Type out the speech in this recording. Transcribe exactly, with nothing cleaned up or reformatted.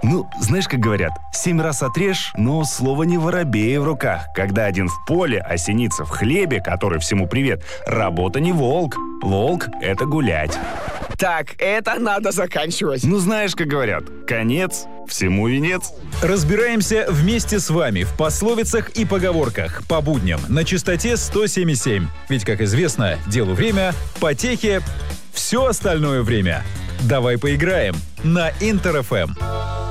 Ну, знаешь, как говорят, семь раз отрежь, но слово не воробей в руках. Когда один в поле, а синица в хлебе, который всему привет, работа не волк. Волк — это гулять. Так, это надо заканчивать. Ну, знаешь, как говорят, конец всему венец. Разбираемся вместе с вами в пословицах и поговорках по будням на частоте сто семь и семь. Ведь, как известно, делу время, потехе — все остальное время. Давай поиграем на Интер эф эм.